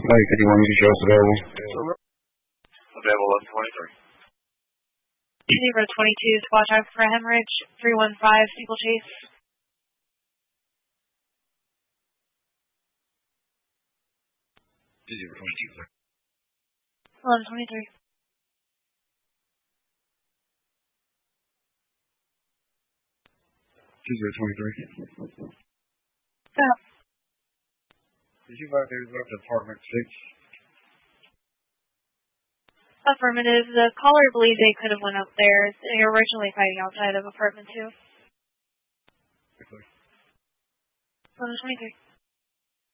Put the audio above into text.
Mike 51, you show us available. Available 1123. Zebra 22, squad drive for hemorrhage, 315, single chase. 22, sir. 1123. 23. Stop. Did you find there's up to apartment 6? Affirmative. The caller believes they could have went up there. They were originally fighting outside of apartment 2. 1123.